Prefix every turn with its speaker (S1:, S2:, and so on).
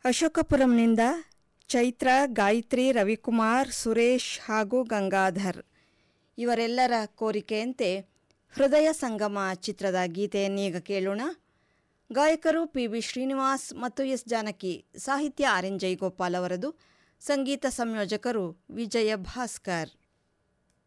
S1: ಅಶೋಕಪುರಂನಿಂದ ಚೈತ್ರ, ಗಾಯತ್ರಿ, ರವಿಕುಮಾರ್, ಸುರೇಶ್ ಹಾಗೂ ಗಂಗಾಧರ್ ಇವರೆಲ್ಲರ ಕೋರಿಕೆಯಂತೆ ಹೃದಯ ಸಂಗಮ ಚಿತ್ರದ ಗೀತೆಯನ್ನೀಗ ಕೇಳೋಣ. ಗಾಯಕರು ಪಿ.ಬಿ. ಶ್ರೀನಿವಾಸ್ ಮತ್ತು ಎಸ್. ಜಾನಕಿ, ಸಾಹಿತ್ಯ ಆರ್.ಎನ್. ಜಯಗೋಪಾಲ್ ಅವರದು, ಸಂಗೀತ ಸಂಯೋಜಕರು ವಿಜಯ ಭಾಸ್ಕರ್.